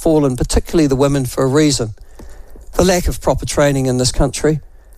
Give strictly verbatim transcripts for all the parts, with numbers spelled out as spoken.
fallen, particularly the women, for a reason. The lack of proper training in this country,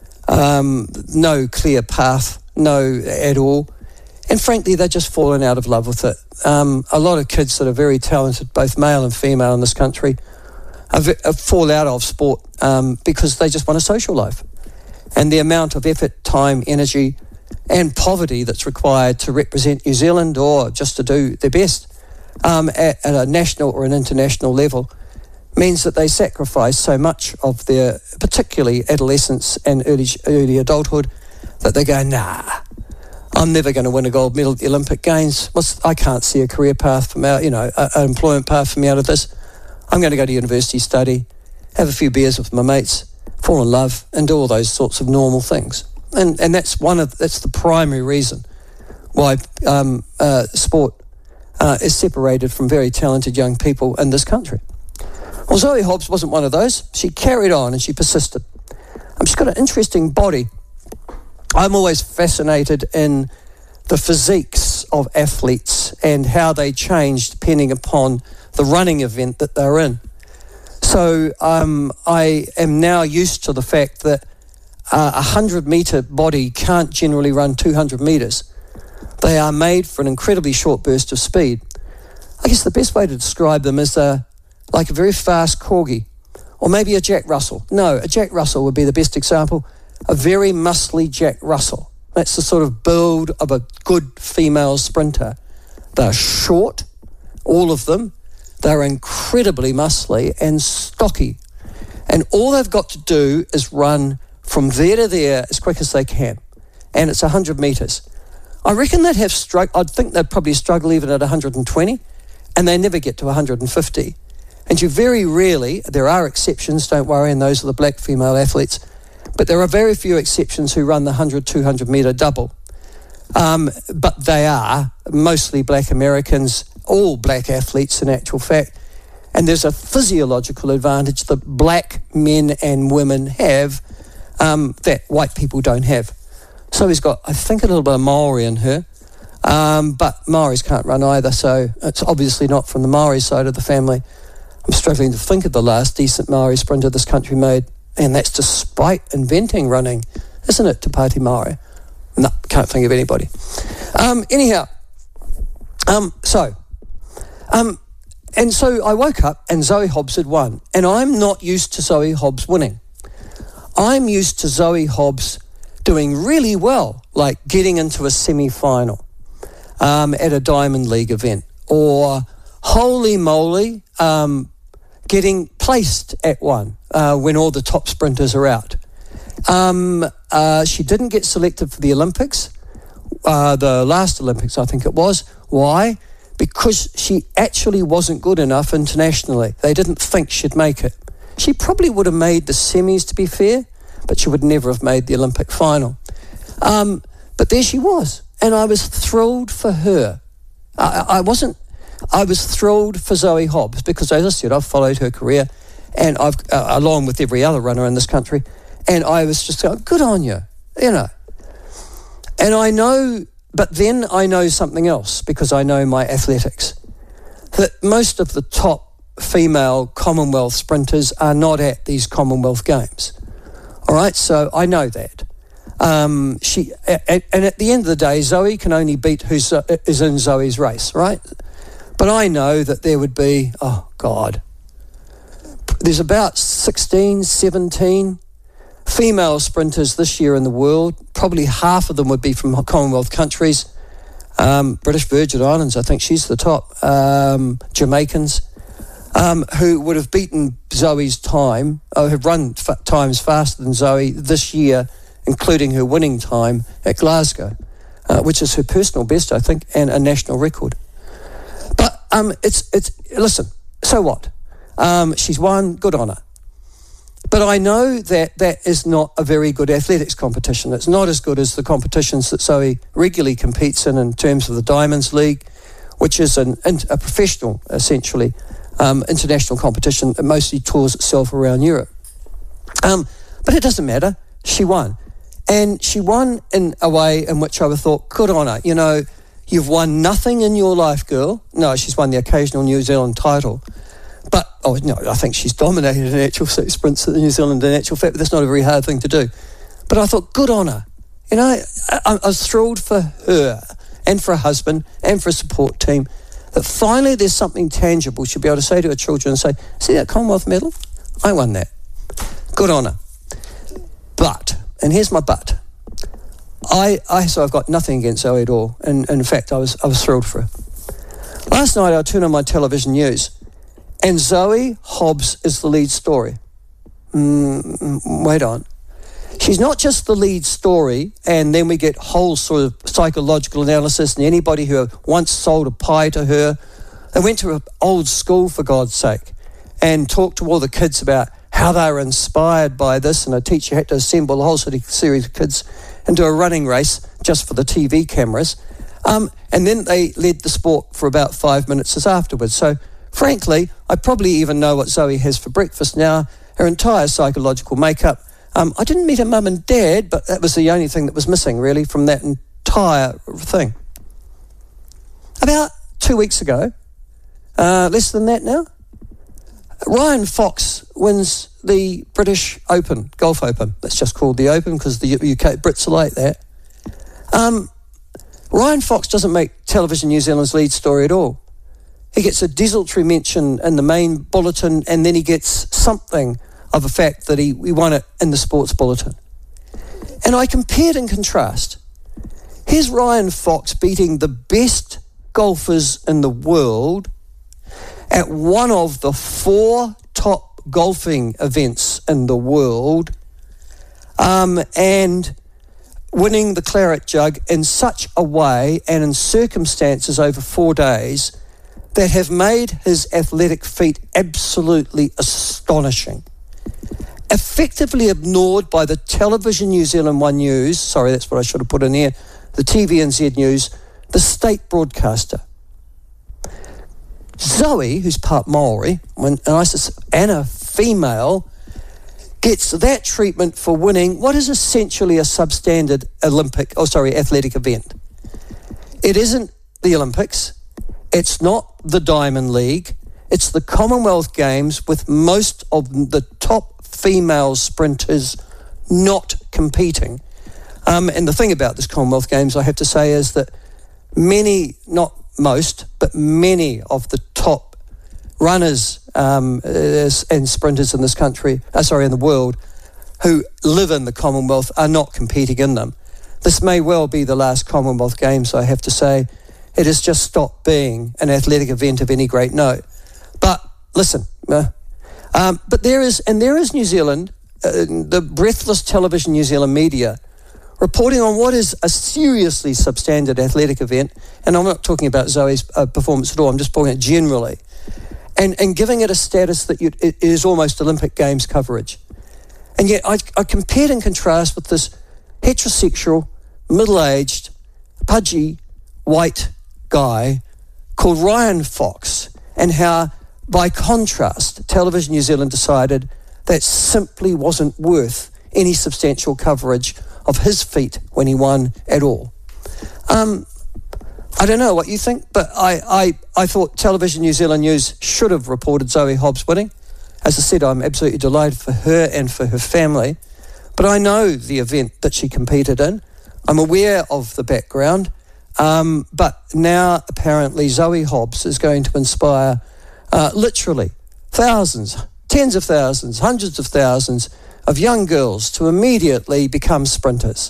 um, no clear path, no at all. And frankly, they're just fallen out of love with it. Um, a lot of kids that are very talented, both male and female in this country, are, are fall out of sport um, because they just want a social life. And the amount of effort, time, energy, and poverty that's required to represent New Zealand or just to do their best um, at, at a national or an international level means that they sacrifice so much of their, particularly adolescence and early early adulthood, that they go, nah, I'm never going to win a gold medal at the Olympic Games. What's, I can't see a career path from out, you know, a, an employment path for me out of this. I'm going to go to university, study, have a few beers with my mates, fall in love, and do all those sorts of normal things. And and that's one of that's the primary reason why um, uh, sport uh, is separated from very talented young people in this country. Well, Zoe Hobbs wasn't one of those. She carried on and she persisted. Um, she's got an interesting body. I'm always fascinated in the physiques of athletes and how they change depending upon the running event that they're in. So um, I am now used to the fact that uh, a hundred metre body can't generally run two hundred metres. They are made for an incredibly short burst of speed. I guess the best way to describe them is a, like a very fast corgi, or maybe a Jack Russell. No, a Jack Russell would be the best example. A very muscly Jack Russell. That's the sort of build of a good female sprinter. They're short, all of them. They're incredibly muscly and stocky. And all they've got to do is run from there to there as quick as they can. And it's one hundred metres. I reckon they'd have strugg- I'd think they'd probably struggle even at one hundred twenty, and they never get to one hundred fifty. And you very rarely, there are exceptions, don't worry, and those are the black female athletes, but there are very few exceptions who run the one hundred, two hundred metre double. Um, but they are mostly black Americans, all black athletes in actual fact. And there's a physiological advantage that black men and women have um, that white people don't have. So he's got, I think, a little bit of Maori in her. Um, but Maoris can't run either, so it's obviously not from the Maori side of the family. I'm struggling to think of the last decent Maori sprinter this country made. And that's despite inventing running, isn't it, Te Pāti Maori? No, can't think of anybody. Um, anyhow, um, so, um, and so I woke up and Zoe Hobbs had won. And I'm not used to Zoe Hobbs winning. I'm used to Zoe Hobbs doing really well, like getting into a semi-final um, at a Diamond League event, or holy moly, um, getting placed at one uh, when all the top sprinters are out. Um, uh, she didn't get selected for the Olympics, uh, the last Olympics I think it was. Why? Because she actually wasn't good enough internationally. They didn't think she'd make it. She probably would have made the semis, to be fair, but she would never have made the Olympic final. Um, but there she was, and I was thrilled for her. I, I wasn't I was thrilled for Zoe Hobbs because, as I said, I've followed her career, and I've uh, along with every other runner in this country, and I was just going, good on you, you know. And I know, but then I know something else because I know my athletics, that most of the top female Commonwealth sprinters are not at these Commonwealth Games. All right, so I know that. Um, she and, and at the end of the day, Zoe can only beat who is in Zoe's race, right? But I know that there would be, oh God, there's about sixteen, seventeen female sprinters this year in the world. Probably half of them would be from Commonwealth countries. Um, British Virgin Islands, I think she's the top. Um, Jamaicans, um, who would have beaten Zoe's time, or have run f- times faster than Zoe this year, including her winning time at Glasgow, uh, which is her personal best, I think, and a national record. But um, it's it's listen. So what? Um, she's won. Good on her. But I know that that is not a very good athletics competition. It's not as good as the competitions that Zoe regularly competes in in terms of the Diamonds League, which is an, a professional, essentially, um, international competition that mostly tours itself around Europe. Um, but it doesn't matter. She won. And she won in a way in which I thought, good on her. You know, you've won nothing in your life, girl. No, she's won the occasional New Zealand title. But, oh no, I think she's dominated in actual sprints in New Zealand in actual fact, but that's not a very hard thing to do. But I thought, good on her. You know, I, I was thrilled for her and for her husband and for a support team that finally there's something tangible she'll be able to say to her children and say, see that Commonwealth medal? I won that. Good on her. But, and here's my but, I, I so I've got nothing against Zoe at all, and, and in fact I was I was thrilled for her. Last night I turned on my television news, and Zoe Hobbs is the lead story. Mm, wait on. She's not just the lead story, and then we get whole sort of psychological analysis, and anybody who once sold a pie to her, they went to an old school for God's sake, and talked to all the kids about how they were inspired by this, and a teacher had to assemble a whole sort of series of kids into a running race just for the T V cameras. Um, and then they led the sport for about five minutes afterwards. So, frankly, I probably even know what Zoe has for breakfast now, her entire psychological makeup. Um, I didn't meet her mum and dad, but that was the only thing that was missing, really, from that entire thing. About two weeks ago, uh, less than that now, Ryan Fox wins the British Open, Golf Open. That's just called the Open because the U K Brits are like that. Um, Ryan Fox doesn't make Television New Zealand's lead story at all. He gets a desultory mention in the main bulletin, and then he gets something of a fact that he, he won it in the sports bulletin. And I compared and contrast. Here's Ryan Fox beating the best golfers in the world at one of the four top golfing events in the world, um, and winning the claret jug in such a way and in circumstances over four days that have made his athletic feat absolutely astonishing. Effectively ignored by the Television New Zealand One News, sorry, that's what I should have put in here, the T V N Z News, the state broadcaster. Zoe, who's part Maori, when, and, I, and a female, gets that treatment for winning what is essentially a substandard Olympic, oh sorry, athletic event. It isn't the Olympics, it's not the Diamond League, it's the Commonwealth Games with most of the top female sprinters not competing. Um, and the thing about this Commonwealth Games, I have to say, is that many, not most, but many of the top runners um, and sprinters in this country, uh, sorry, in the world, who live in the Commonwealth are not competing in them. This may well be the last Commonwealth Games, I have to say. It has just stopped being an athletic event of any great note. But listen, uh, um, but there is, and there is New Zealand, uh, the breathless Television New Zealand media, reporting on what is a seriously substandard athletic event, and I'm not talking about Zoe's uh, performance at all, I'm just talking about generally, and, and giving it a status that you, it is almost Olympic Games coverage. And yet I, I compared and contrast with this heterosexual, middle-aged, pudgy, white guy called Ryan Fox, and how, by contrast, Television New Zealand decided that simply wasn't worth any substantial coverage of his feat when he won at all. Um, I don't know what you think, but I, I, I thought Television New Zealand News should have reported Zoe Hobbs winning. As I said, I'm absolutely delighted for her and for her family, but I know the event that she competed in. I'm aware of the background, um, but now apparently Zoe Hobbs is going to inspire uh, literally thousands, tens of thousands, hundreds of thousands of young girls to immediately become sprinters.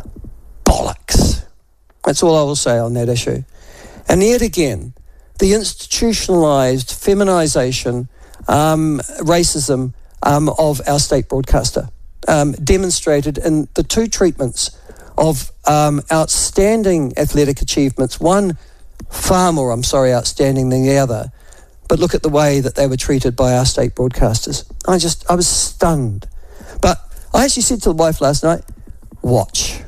Bollocks. That's all I will say on that issue. And yet again, the institutionalised feminisation, um, racism um, of our state broadcaster, um, demonstrated in the two treatments of um, outstanding athletic achievements, one far more, I'm sorry, outstanding than the other, but look at the way that they were treated by our state broadcasters. I just, I was stunned. But I actually said to the wife last night, watch.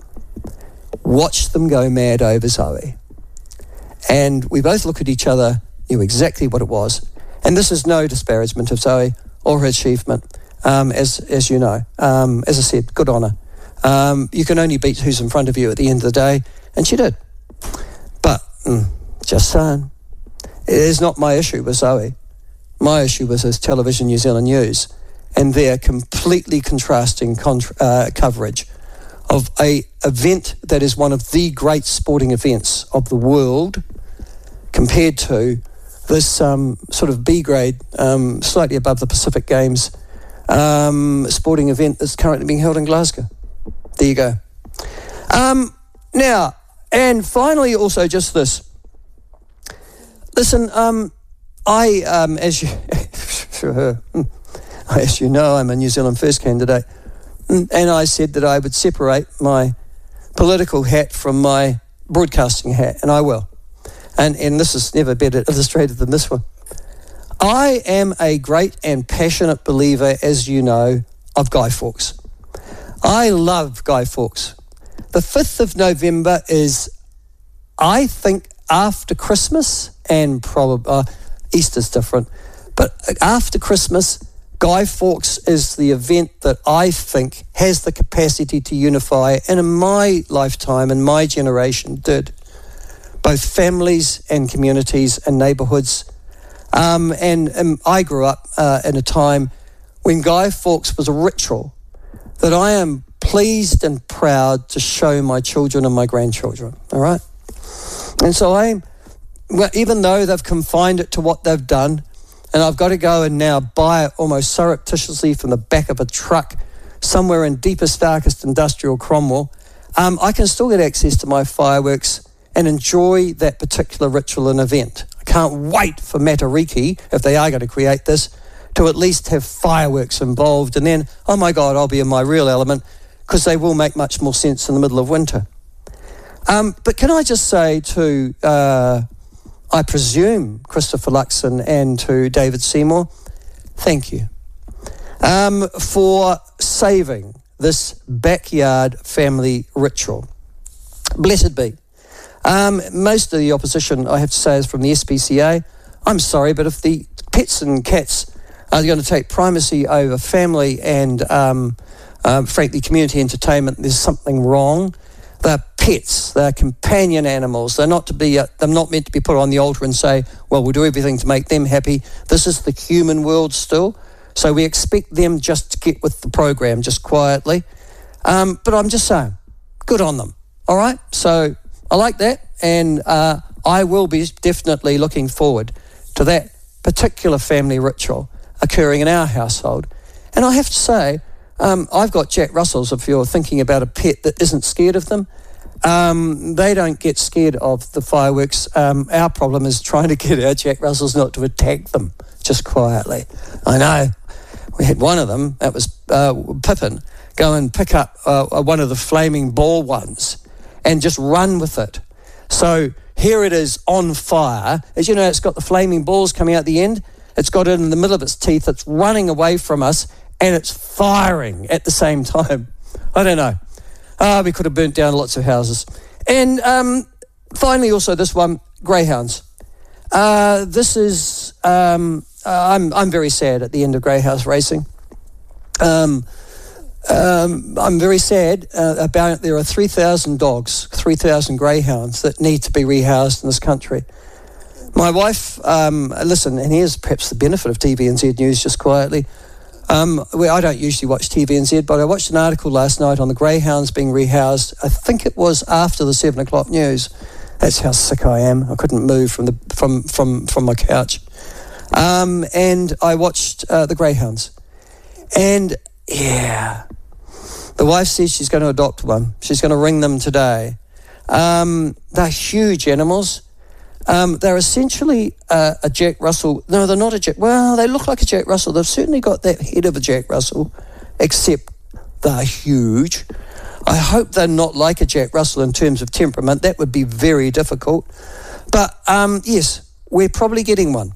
Watch them go mad over Zoe. And we both looked at each other, knew exactly what it was. And this is no disparagement of Zoe or her achievement, um, as as you know. Um, as I said, good on her. Um, you can only beat who's in front of you at the end of the day, and she did. But, mm, just saying, it is not my issue with Zoe. My issue was is Television New Zealand News and their completely contrasting contra- uh, coverage of a event that is one of the great sporting events of the world compared to this um, sort of B-grade, um, slightly above the Pacific Games um, sporting event that's currently being held in Glasgow. There you go. Um, now, and finally also just this. Listen, um, I, um, as you, as you know, I'm a New Zealand First candidate, and I said that I would separate my political hat from my broadcasting hat, and I will. And, and this is never better illustrated than this one. I am a great and passionate believer, as you know, of Guy Fawkes. I love Guy Fawkes. The fifth of November is, I think, after Christmas, and probably uh, Easter's different, but after Christmas, Guy Fawkes is the event that I think has the capacity to unify, and in my lifetime, in my generation, did, both families and communities and neighbourhoods. Um, and, and I grew up uh, in a time when Guy Fawkes was a ritual that I am pleased and proud to show my children and my grandchildren, all right? And so I, well, even though they've confined it to what they've done, and I've got to go and now buy it almost surreptitiously from the back of a truck somewhere in deepest, darkest industrial Cromwell, um, I can still get access to my fireworks and enjoy that particular ritual and event. I can't wait for Matariki, if they are going to create this, to at least have fireworks involved. And then, oh my God, I'll be in my real element, because they will make much more sense in the middle of winter. Um, but can I just say to, uh, I presume, Christopher Luxon and to David Seymour, thank you um, for saving this backyard family ritual. Blessed be. Um, most of the opposition, I have to say, is from the S P C A. I'm sorry, but if the pets and cats are going to take primacy over family and, um, uh, frankly, community entertainment, there's something wrong. They're pets, they're companion animals. They're not to be. Uh, they're not meant to be put on the altar and say, well, we'll do everything to make them happy. This is the human world still. So we expect them just to get with the program, just quietly. Um, but I'm just saying, good on them, all right? So I like that, and uh, I will be definitely looking forward to that particular family ritual occurring in our household. And I have to say, um, I've got Jack Russells, if you're thinking about a pet that isn't scared of them. Um, they don't get scared of the fireworks. Um, our problem is trying to get our Jack Russells not to attack them, just quietly. I know. We had one of them, that was uh, Pippin, go and pick up uh, one of the flaming ball ones and just run with it. So here it is on fire. As you know, it's got the flaming balls coming out the end. It's got it in the middle of its teeth. It's running away from us, and it's firing at the same time. I don't know. Ah, we could have burnt down lots of houses. And um, finally, also this one, greyhounds. Uh, this is, um, uh, I'm I'm very sad at the end of greyhound racing. Um, um, I'm very sad uh, about, there are three thousand dogs, three thousand greyhounds that need to be rehoused in this country. My wife, um, listen, and here's perhaps the benefit of T V N Z News just quietly. Um, well, I don't usually watch T V N Z, but I watched an article last night on the greyhounds being rehoused. I think it was after the seven o'clock news. That's how sick I am. I couldn't move from the from from from my couch. Um, and I watched uh, the greyhounds, and yeah, the wife says she's going to adopt one. She's going to ring them today. Um, they're huge animals. Um, they're essentially uh, a Jack Russell. No, they're not a Jack. Well, they look like a Jack Russell. They've certainly got that head of a Jack Russell, except they're huge. I hope they're not like a Jack Russell in terms of temperament. That would be very difficult. But um, yes, we're probably getting one.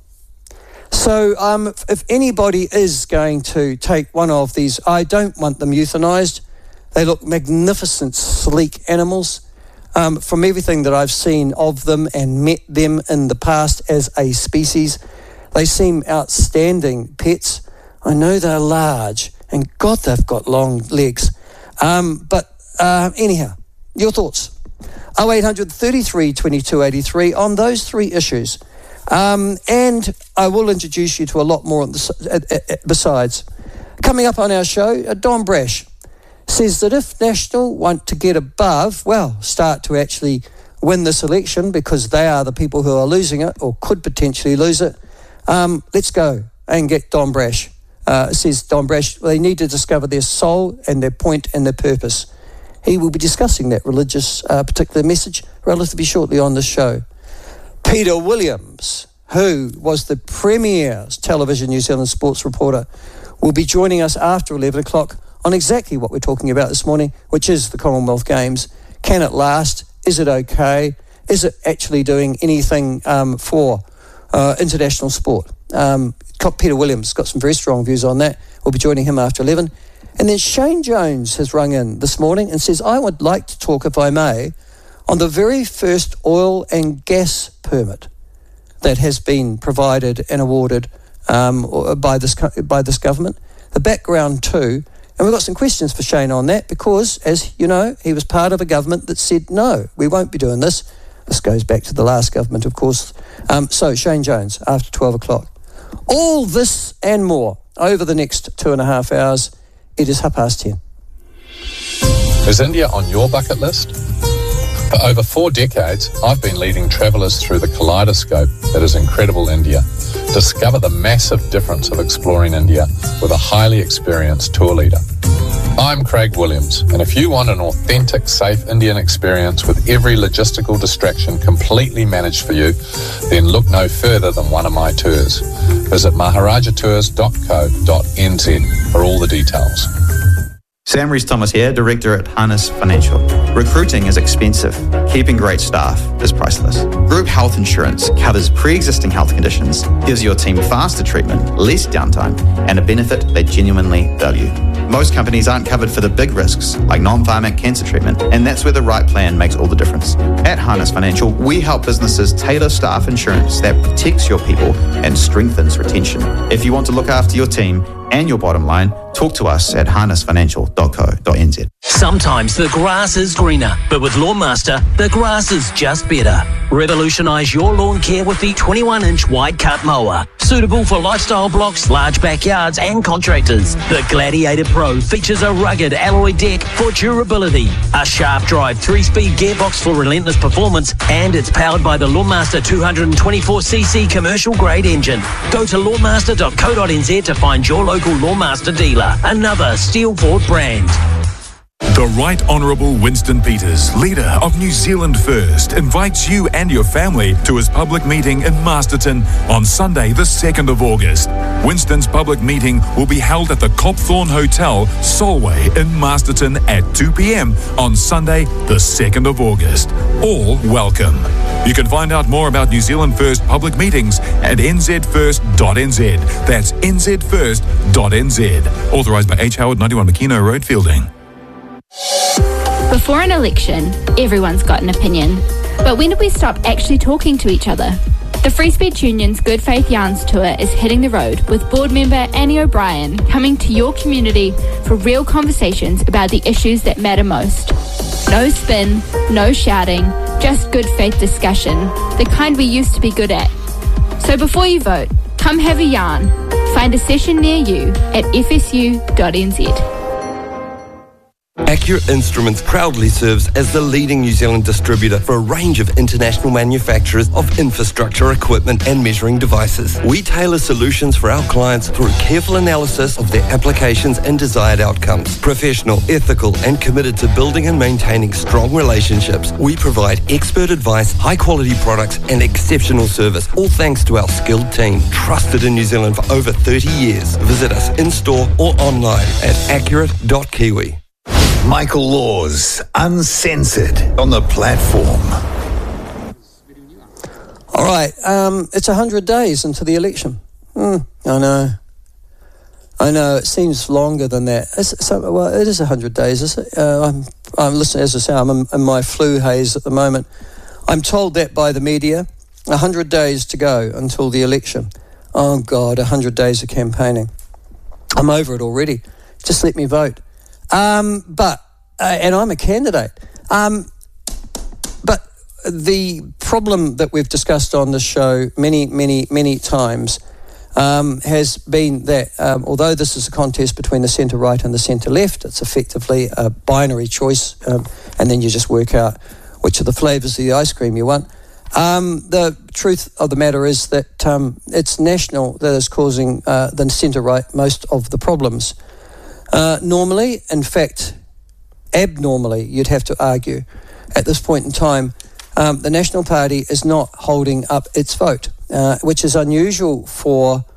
So um, if anybody is going to take one of these, I don't want them euthanized. They look magnificent, sleek animals. Um, from everything that I've seen of them and met them in the past as a species, they seem outstanding pets. I know they're large, and God, they've got long legs. Um, but uh, anyhow, your thoughts? oh eight hundred, thirty-three, twenty-two eighty-three on those three issues. Um, and I will introduce you to a lot more on this, uh, uh, besides. Coming up on our show, uh, Don Brash says that if National want to get above, well, start to actually win this election, because they are the people who are losing it or could potentially lose it, um, let's go and get Don Brash. Uh, says Don Brash, they need to discover their soul and their point and their purpose. He will be discussing that religious uh, particular message relatively shortly on this show. Peter Williams, who was the premier Television New Zealand sports reporter, will be joining us after eleven o'clock on exactly what we're talking about this morning, which is the Commonwealth Games. Can it last? Is it okay? Is it actually doing anything um, for uh, international sport? Um, Peter Williams got some very strong views on that. We'll be joining him after eleven. And then Shane Jones has rung in this morning and says, I would like to talk, if I may, on the very first oil and gas permit that has been provided and awarded um, by this by this government. The background too. And we've got some questions for Shane on that, because, as you know, he was part of a government that said, no, we won't be doing this. This goes back to the last government, of course. Um, so, Shane Jones, after twelve o'clock. All this and more over the next two and a half hours. It is half past ten. Is India on your bucket list? For over four decades, I've been leading travellers through the kaleidoscope that is incredible India. Discover the massive difference of exploring India with a highly experienced tour leader. I'm Craig Williams, and if you want an authentic, safe Indian experience with every logistical distraction completely managed for you, then look no further than one of my tours. Visit maharaja tours dot co dot n z for all the details. Sam Rees-Thomas here, Director at Harness Financial. Recruiting is expensive. Keeping great staff is priceless. Group health insurance covers pre-existing health conditions, gives your team faster treatment, less downtime, and a benefit they genuinely value. Most companies aren't covered for the big risks, like non-pharmac cancer treatment, and that's where the right plan makes all the difference. At Harness Financial, we help businesses tailor staff insurance that protects your people and strengthens retention. If you want to look after your team and your bottom line, talk to us at harness financial dot co dot n z. Sometimes the grass is greener, but with Lawnmaster, the grass is just better. Revolutionise your lawn care with the twenty-one inch wide cut mower. Suitable for lifestyle blocks, large backyards and contractors. The Gladiator Pro features a rugged alloy deck for durability, a sharp drive three-speed gearbox for relentless performance, and it's powered by the Lawnmaster two twenty-four c c commercial grade engine. Go to lawnmaster dot co dot n z to find your local Lawnmaster dealer, another Steelport brand. The Right Honourable Winston Peters, leader of New Zealand First, invites you and your family to his public meeting in Masterton on Sunday the second of August. Winston's public meeting will be held at the Copthorne Hotel, Solway in Masterton at two p.m. on Sunday the second of August. All welcome. You can find out more about New Zealand First public meetings at n z first dot n z. That's n z first dot n z. Authorised by H. Howard, ninety-one McKenna Road, Fielding. Before an election, everyone's got an opinion. But when did we stop actually talking to each other? The Free Speech Union's Good Faith Yarns Tour is hitting the road, with board member Annie O'Brien coming to your community for real conversations about the issues that matter most. No spin, no shouting, just good faith discussion, the kind we used to be good at. So before you vote, come have a yarn. Find a session near you at f s u dot n z. Accurate Instruments proudly serves as the leading New Zealand distributor for a range of international manufacturers of infrastructure equipment and measuring devices. We tailor solutions for our clients through careful analysis of their applications and desired outcomes. Professional, ethical, and committed to building and maintaining strong relationships, we provide expert advice, high-quality products, and exceptional service, all thanks to our skilled team, trusted in New Zealand for over thirty years. Visit us in-store or online at accurate dot kiwi. Michael Laws, Uncensored, on the platform. All right, um, it's one hundred days into the election. Mm, I know. I know, it seems longer than that. It's, so, well, it is one hundred days, is it? Uh, I'm, I'm listening, as I say, I'm in, in my flu haze at the moment. I'm told that by the media. one hundred days to go until the election. Oh, God, one hundred days of campaigning. I'm over it already. Just let me vote. Um, but, uh, and I'm a candidate. Um, but the problem problem that we've discussed on this show many, many, many times um, has been that um, although this is a contest between the centre-right and the centre-left, it's effectively a binary choice, um, and then you just work out which of the flavours of the ice cream you want. Um, the truth of the matter is that um, it's National that is causing uh, the centre-right most of the problems. Uh, normally, in fact, abnormally, you'd have to argue, at this point in time, um, the National Party is not holding up its vote, uh, which is unusual for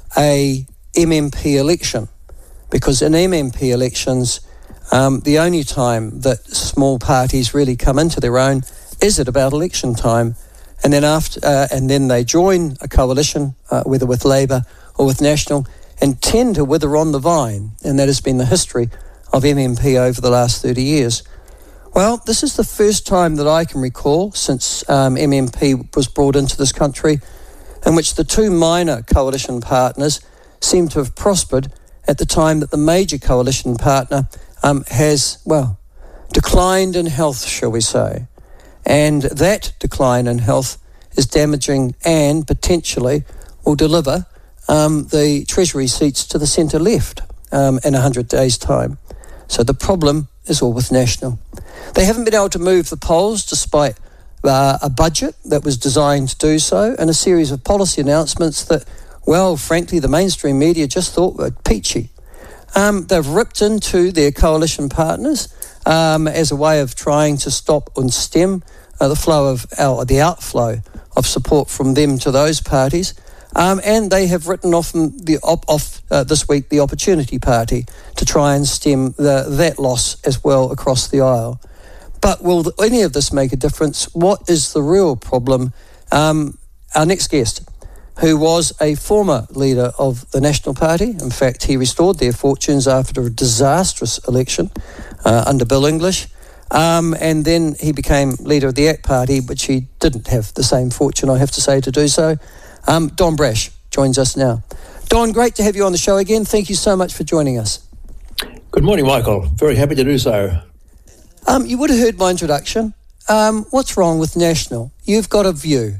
a M M P election, because in M M P elections, um, the only time that small parties really come into their own is at about election time, and then after, uh, and then they join a coalition, uh, whether with Labour or with National, and tend to wither on the vine, and that has been the history of M M P over the last thirty years. Well, this is the first time that I can recall since um, M M P was brought into this country in which the two minor coalition partners seem to have prospered at the time that the major coalition partner um, has, well, declined in health, shall we say. And that decline in health is damaging and potentially will deliver um, the Treasury seats to the centre-left um, in one hundred days' time. So the problem is all with National. They haven't been able to move the polls despite uh, a budget that was designed to do so and a series of policy announcements that, well, frankly, the mainstream media just thought were peachy. Um, they've ripped into their coalition partners um, as a way of trying to stop and stem uh, the flow of uh, the outflow of support from them to those parties. Um, and they have written off the op- off uh, this week the Opportunity Party to try and stem the, that loss as well across the aisle. But will any of this make a difference? What is the real problem? Um, our next guest, who was a former leader of the National Party, in fact, he restored their fortunes after a disastrous election uh, under Bill English, um, and then he became leader of the ACT Party, which he didn't have the same fortune, I have to say, to do so. Um, Don Brash joins us now. Don, great to have you on the show again. Thank you so much for joining us. Good morning, Michael. Very happy to do so. Um, you would have heard my introduction. Um, what's wrong with National? You've got a view.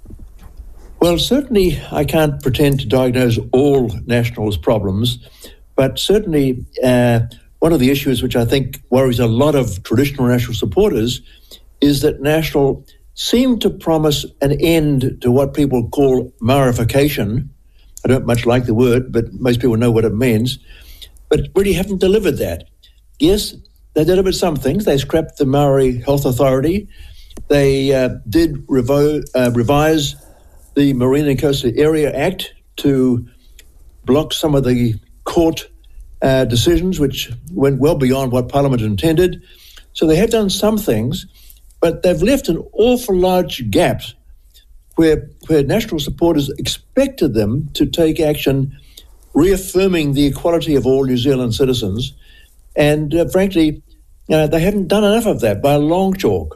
Well, certainly I can't pretend to diagnose all National's problems, but certainly uh, one of the issues which I think worries a lot of traditional National supporters is that National seem to promise an end to what people call Maorification. I don't much like the word, but most people know what it means, but really haven't delivered that. Yes, they delivered some things. They scrapped the Maori Health Authority. They uh, did revo- uh, revise the Marine and Coastal Area Act to block some of the court uh, decisions which went well beyond what Parliament intended. So they have done some things, but they've left an awful large gap where, where National supporters expected them to take action reaffirming the equality of all New Zealand citizens. And uh, frankly, uh, they haven't done enough of that by a long chalk.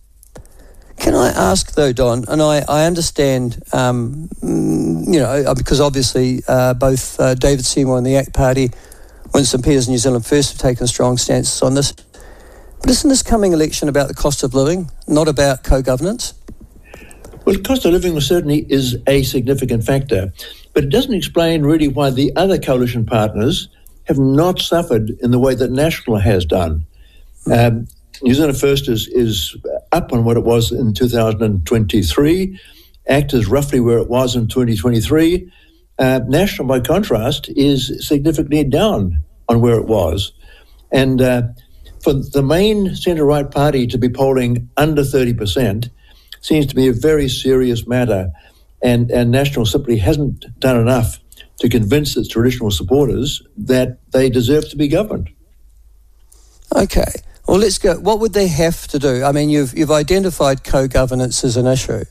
Can I ask, though, Don, and I, I understand, um, you know, because obviously uh, both uh, David Seymour and the ACT Party, Winston Peters and New Zealand First have taken strong stances on this. But isn't this coming election about the cost of living, not about co-governance? Well, cost of living certainly is a significant factor, but it doesn't explain really why the other coalition partners have not suffered in the way that National has done. Um, New Zealand First is, is up on what it was in two thousand twenty-three. ACT is roughly where it was in twenty twenty-three. Uh, National, by contrast, is significantly down on where it was. And uh, for the main centre-right party to be polling under thirty percent seems to be a very serious matter. And, and National simply hasn't done enough to convince its traditional supporters that they deserve to be governed. Okay. Well, let's go. What would they have to do? I mean, you've you've identified co-governance as an issue.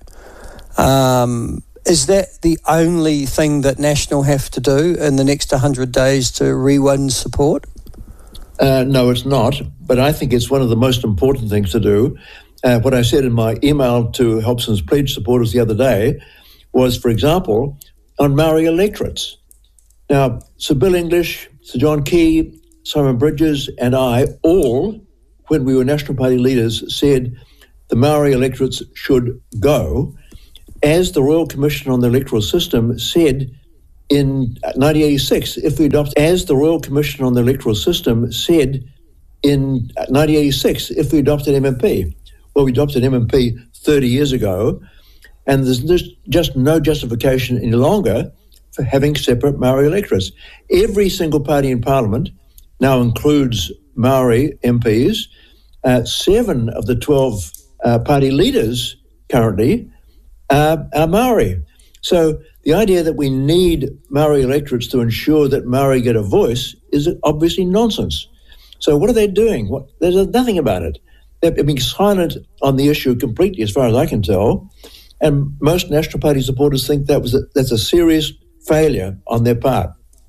Um, is that the only thing that National have to do in the next one hundred days to re-win support? Uh, no, it's not. But I think it's one of the most important things to do. Uh, what I said in my email to Hobson's Pledge supporters the other day was, for example, on Maori electorates. Now, Sir Bill English, Sir John Key, Simon Bridges and I all, when we were National Party leaders, said the Maori electorates should go, as the Royal Commission on the Electoral System said in nineteen eighty-six, if we adopt, as the Royal Commission on the Electoral System said in nineteen eighty-six, if we adopted M M P. Well, we adopted M M P thirty years ago, and there's just no justification any longer for having separate Maori electorates. Every single party in Parliament now includes Maori M Ps. Uh, seven of the twelve uh, party leaders currently uh, are Maori. So the idea that we need Maori electorates to ensure that Maori get a voice is obviously nonsense. So what are they doing? What, there's nothing about it. They're being silent on the issue completely, as far as I can tell. And most National Party supporters think that was a, that's a serious failure on their part.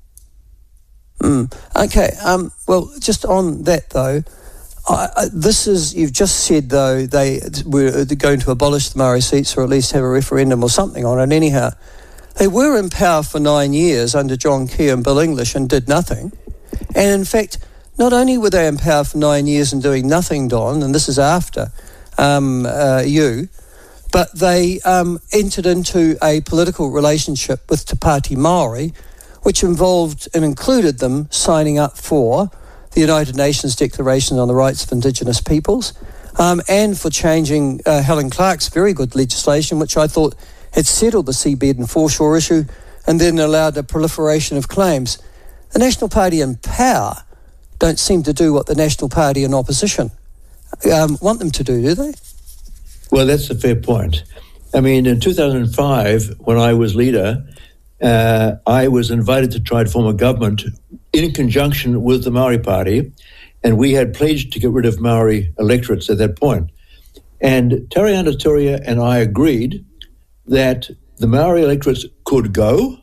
Mm. Okay. Um, well, just on that though, I, I, this is you've just said though they were going to abolish the Maori seats or at least have a referendum or something on it. Anyhow, they were in power for nine years under John Key and Bill English and did nothing. And in fact, not only were they in power for nine years and doing nothing, Don, and this is after um, uh, you, but they um, entered into a political relationship with Te Pāti Māori, which involved and included them signing up for the United Nations Declaration on the Rights of Indigenous Peoples, um, and for changing uh, Helen Clark's very good legislation, which I thought had settled the seabed and foreshore issue and then allowed a proliferation of claims. The National Party in power don't seem to do what the National Party in opposition um, want them to do, do they? Well, that's a fair point. I mean, in two thousand five, when I was leader, uh, I was invited to try to form a government in conjunction with the Maori Party, and we had pledged to get rid of Maori electorates at that point. And Tariana Turia and I agreed that the Maori electorates could go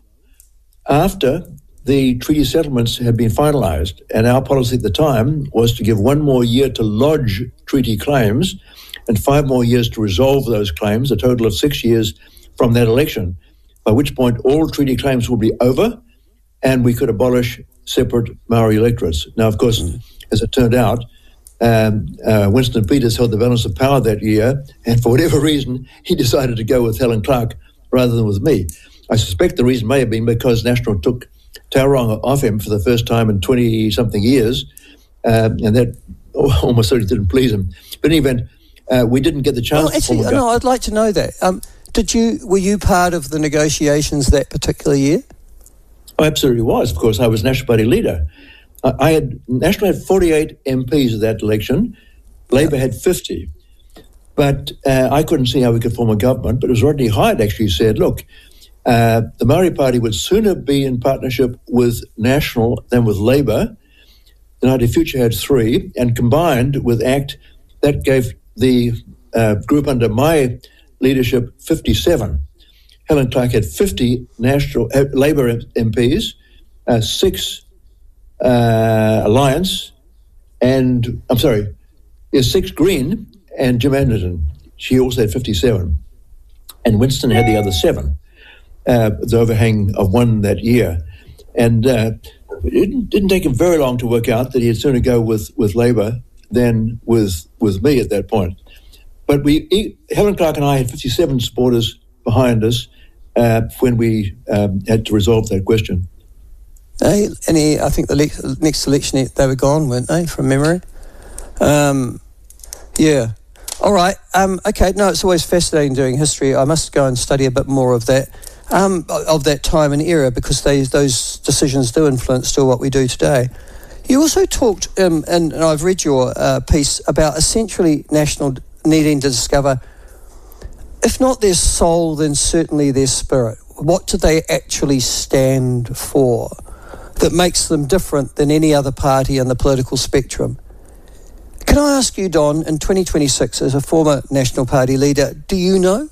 after the treaty settlements had been finalised, and our policy at the time was to give one more year to lodge treaty claims and five more years to resolve those claims, a total of six years from that election, by which point all treaty claims would be over and we could abolish separate Maori electorates. Now, of course, mm. as it turned out, um, uh, Winston Peters held the balance of power that year, and for whatever reason, he decided to go with Helen Clark rather than with me. I suspect the reason may have been because National took Tauranga off him for the first time in twenty-something years, um, and that almost certainly didn't please him. But in any event, uh, we didn't get the chance well, actually, to form a no, I'd like to know that. Um, did you, were you part of the negotiations that particular year? I absolutely was, of course. I was National Party leader. I, I had National had forty-eight M Ps at that election. Labor yeah. had fifty. But uh, I couldn't see how we could form a government. But it was Rodney Hyde actually said, look, Uh, the Maori Party would sooner be in partnership with National than with Labour. United Future had three, and combined with ACT, that gave the uh, group under my leadership fifty-seven. Helen Clark had fifty National uh, Labour M Ps, uh, six uh, Alliance, and I'm sorry, yeah, six Green, and Jim Anderson. She also had fifty-seven, and Winston had the other seven. Uh, the overhang of one that year. And uh, it didn't, didn't take him very long to work out that he'd sooner go with, with Labour than with with me at that point. But we, he, Helen Clark and I had fifty-seven supporters behind us uh, when we um, had to resolve that question. Hey, and he, I think the le- next election they were gone, weren't they, from memory? Um, yeah. All right. Um, okay. No, it's always fascinating doing history. I must go and study a bit more of that. Um, of that time and era, because they, those decisions do influence still what we do today. You also talked, um, and, and I've read your uh, piece, about essentially National needing to discover, if not their soul, then certainly their spirit. What do they actually stand for that makes them different than any other party in the political spectrum? Can I ask you, Don, in twenty twenty-six, as a former National Party leader, do you know?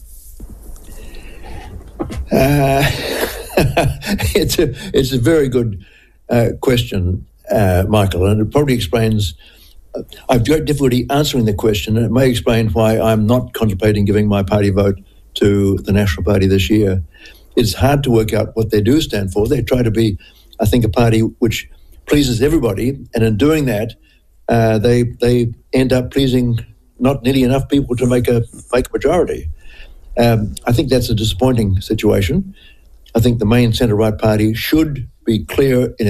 Uh, it's a it's a very good uh, question, uh, Michael, and it probably explains. Uh, I've got difficulty answering the question, and it may explain why I'm not contemplating giving my party vote to the National Party this year. It's hard to work out what they do stand for. They try to be, I think, a party which pleases everybody, and in doing that, uh, they they end up pleasing not nearly enough people to make a make a majority. Um, I think that's a disappointing situation. I think the main centre-right party should be clear in